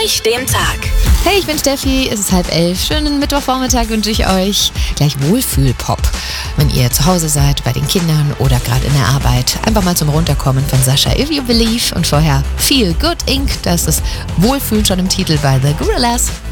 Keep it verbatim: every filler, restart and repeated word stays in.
durch den Tag. Hey, ich bin Steffi, es ist halb elf. Schönen Mittwochvormittag wünsche ich euch. Gleich Wohlfühl-Pop. Wenn ihr zu Hause seid, bei den Kindern oder gerade in der Arbeit. Einfach mal zum Runterkommen von Sascha If You Believe und vorher Feel Good Incorporated. Das ist Wohlfühlen schon im Titel bei The Gorillaz.